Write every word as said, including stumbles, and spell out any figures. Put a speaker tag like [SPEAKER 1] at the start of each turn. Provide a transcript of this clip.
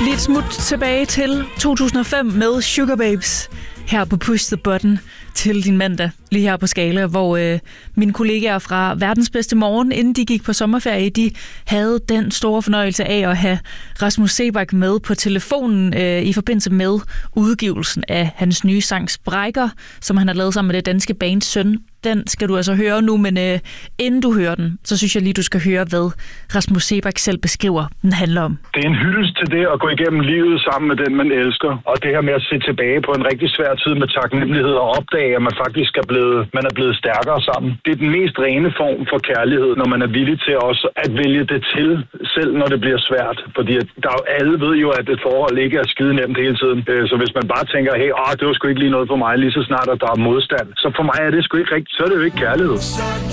[SPEAKER 1] Lige et smut tilbage til to tusind og fem med Sugar Babes her på Push the Button til din mandag, lige her på Skala, hvor øh, mine kollegaer fra Verdens Bedste Morgen, inden de gik på sommerferie, de havde den store fornøjelse af at have Rasmus Seebach med på telefonen øh, i forbindelse med udgivelsen af hans nye sang Sprækker, som han har lavet sammen med det danske band Søn. Den skal du altså høre nu, men øh, inden du hører den, så synes jeg lige, du skal høre, hvad Rasmus Seebach selv beskriver, den handler om.
[SPEAKER 2] Det er en hyldest til det at gå igennem livet sammen med den, man elsker. Og det her med at se tilbage på en rigtig svær tid med taknemmelighed og opdage, at man faktisk er blevet, man er blevet stærkere sammen. Det er den mest rene form for kærlighed, når man er villig til også at vælge det til, selv når det bliver svært. Fordi der er jo, alle ved jo, at et forhold ikke er skide nemt hele tiden. Så hvis man bare tænker, hey, åh, det var sgu ikke lige noget for mig, lige så snart at der er modstand. Så for mig er det sgu ikke rigtigt. Så er det jo ikke kærlighed.